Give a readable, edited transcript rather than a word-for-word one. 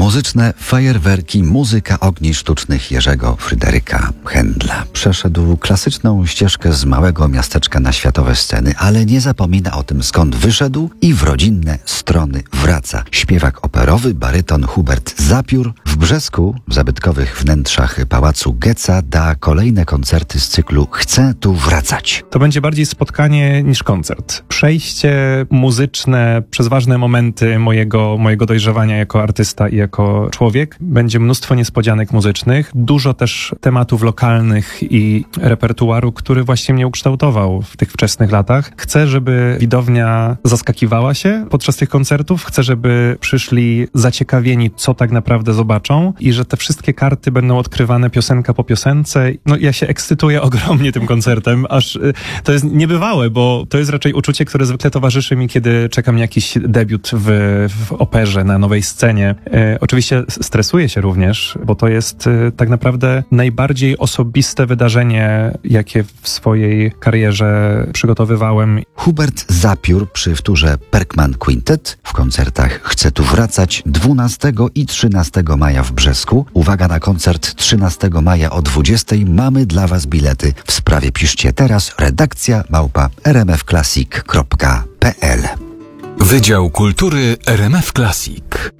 Muzyczne fajerwerki, muzyka ogni sztucznych Jerzego Fryderyka Händla. Przeszedł klasyczną ścieżkę z małego miasteczka na światowe sceny, ale nie zapomina o tym, skąd wyszedł i w rodzinne strony wraca. Śpiewak operowy, baryton Hubert Zapiór w Brzesku, w zabytkowych wnętrzach Pałacu Geca, da kolejne koncerty z cyklu Chcę tu wracać. To będzie bardziej spotkanie niż koncert. Przejście muzyczne przez ważne momenty mojego dojrzewania jako artysta i jako człowiek. Będzie mnóstwo niespodzianek muzycznych, dużo też tematów lokalnych i repertuaru, który właśnie mnie ukształtował w tych wczesnych latach. Chcę, żeby widownia zaskakiwała się podczas tych koncertów. Chcę, żeby przyszli zaciekawieni, co tak naprawdę zobaczą i że te wszystkie karty będą odkrywane piosenka po piosence. No ja się ekscytuję ogromnie tym koncertem, aż to jest niebywałe, bo to jest raczej uczucie, które zwykle towarzyszy mi, kiedy czekam na jakiś debiut w operze, na nowej scenie. Oczywiście stresuję się również, bo to jest tak naprawdę najbardziej osobiste wydarzenie, jakie w swojej karierze przygotowywałem. Hubert Zapiór przy wtórze Perkman Quintet w koncertach Chcę tu wracać 12 i 13 maja w Brzesku. Uwaga na koncert 13 maja o 20. Mamy dla Was bilety. W sprawie piszcie teraz redakcja@rmfclassic.pl. Wydział Kultury RMF Classic.